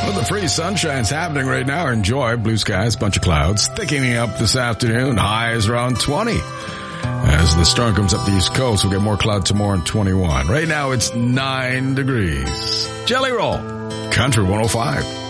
Well, the free sunshine's happening right now. Enjoy. Blue skies, bunch of clouds. Thickening up this afternoon. Highs around 20. As the storm comes up the east coast, we'll get more cloud tomorrow and 21. Right now it's 9 degrees. Jelly Roll, Country 105.